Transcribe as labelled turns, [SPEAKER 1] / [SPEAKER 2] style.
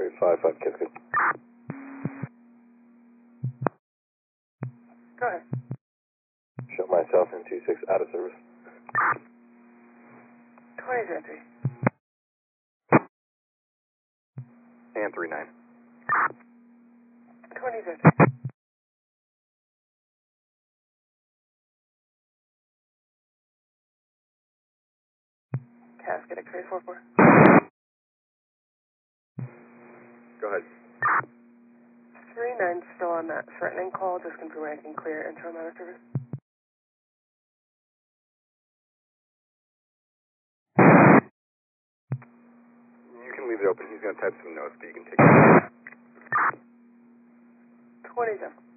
[SPEAKER 1] 4855, Kiskin.
[SPEAKER 2] Go ahead.
[SPEAKER 1] Show myself in 26 out of service.
[SPEAKER 2] 2003.
[SPEAKER 1] And 39.
[SPEAKER 2] 2003. Casket X-ray 44.
[SPEAKER 1] Go ahead.
[SPEAKER 2] 39 still on that threatening call. Just confirm I can clear interim out of service.
[SPEAKER 1] You can leave it open. He's going to type some notes, but you can take it.
[SPEAKER 2] 27.